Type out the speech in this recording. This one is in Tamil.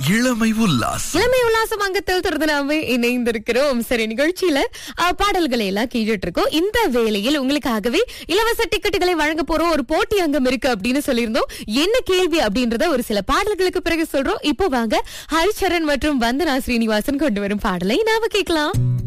இளமை உல்லாசம். இளமை உல்லாசம் அங்கத்தில் தொடர்ந்து நாம இணைந்திருக்கிறோம். சரி, நிகழ்ச்சியில பாடல்களை எல்லாம் கேட்டுட்டு இருக்கோம். இந்த வேளையில் உங்களுக்காகவே இலவச டிக்கெட்டுகளை வழங்க போறோம். ஒரு போட்டி அங்கம் இருக்கு அப்படின்னு சொல்லியிருந்தோம். என்ன கேள்வி அப்படின்றத ஒரு சில பாடல்களுக்கு பிறகு சொல்றோம். இப்போ வாங்க ஹரிச்சரன் மற்றும் வந்தனா ஸ்ரீனிவாசன் கொண்டு வரும் பாடலை நாம கேட்கலாம்.